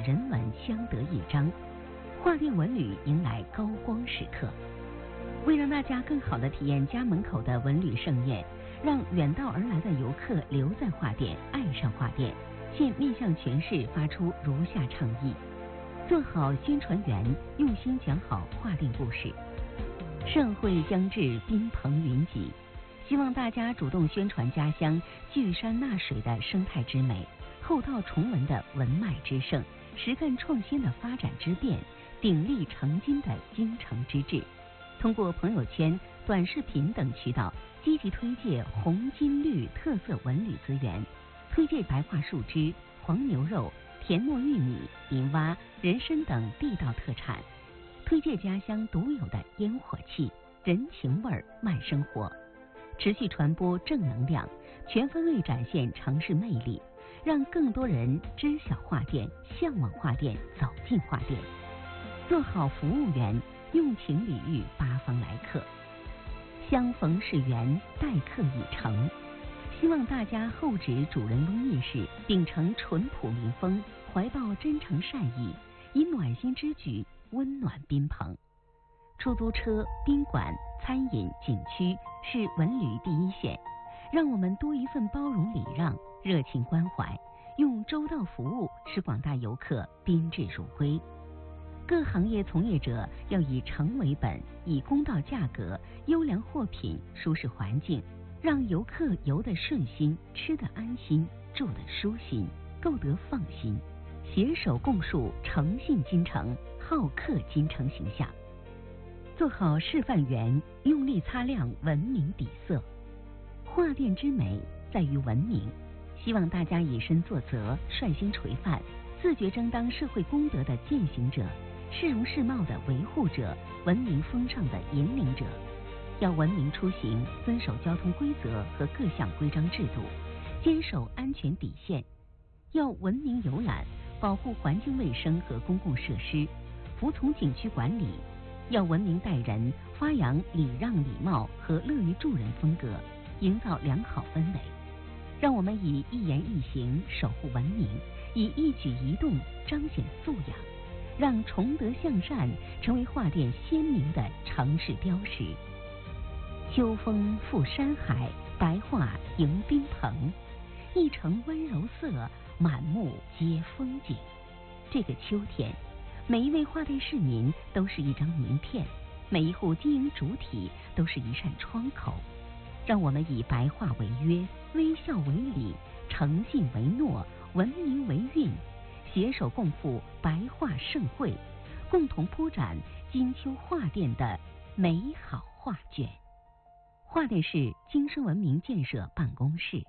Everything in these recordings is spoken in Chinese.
人文相得益彰，画店文旅迎来高光时刻。为让大家更好地体验家门口的文旅盛宴，让远道而来的游客留在画店，爱上画店，现面向全市发出如下倡议：做好宣传员，用心讲好画店故事。盛会将至，宾朋云集，希望大家主动宣传家乡聚山纳水的生态之美，厚道崇文的文脉之盛，实干创新的发展之变，鼎力成金的精诚之志。通过朋友圈、短视频等渠道，积极推介红金绿特色文旅资源，推介白桦树枝、黄牛肉、田糯玉米、银蛙、人参等地道特产，推介家乡独有的烟火气、人情味、慢生活，持续传播正能量，全方位展现城市魅力，让更多人知晓画店、向往画店、走进画店。做好服务员，用情礼遇八方来客，相逢是缘，待客已成。希望大家厚植主人翁意识，秉承淳朴民风，怀抱真诚善意，以暖心之举温暖宾朋。出租车、宾馆、餐饮、景区是文旅第一线，让我们多一份包容礼让、热情关怀，用周到服务使广大游客宾至如归。各行业从业者要以诚为本，以公道价格、优良货品、舒适环境，让游客游得顺心，吃得安心，住得舒心，购得放心，携手共树诚信金城、好客金城形象。做好示范员，用力擦亮文明底色。画店之美在于文明，希望大家以身作则，率先垂范，自觉争当社会公德的践行者，市容市貌的维护者，文明风尚的引领者。要文明出行，遵守交通规则和各项规章制度，坚守安全底线。要文明游览，保护环境卫生和公共设施，服从景区管理。要文明待人，发扬礼让礼貌和乐于助人风格，营造良好氛围。让我们以一言一行守护文明，以一举一动彰显素养，让崇德向善成为画店鲜明的城市标识。秋风赴山海，白桦迎宾朋，一城温柔色，满目皆风景。这个秋天，每一位画店市民都是一张名片，每一户经营主体都是一扇窗口。让我们以白桦为约，微笑为礼，诚信为诺，文明为韵，携手共赴白桦盛会，共同铺展金秋画店的美好画卷。画店是京师文明建设办公室。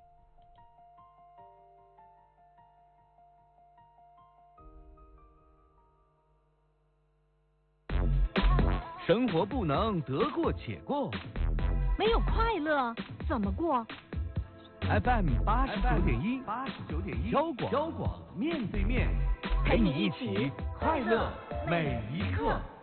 生活不能得过且过， 没有快乐怎么过？ FM 89.1，交广面对面，陪你一起快乐每一刻。